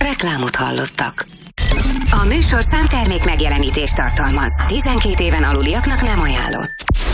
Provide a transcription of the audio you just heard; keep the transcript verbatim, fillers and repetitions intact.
Reklámot hallottak. A műsorszám termék megjelenítést tartalmaz. tizenkét éven aluliaknak nem ajánlott.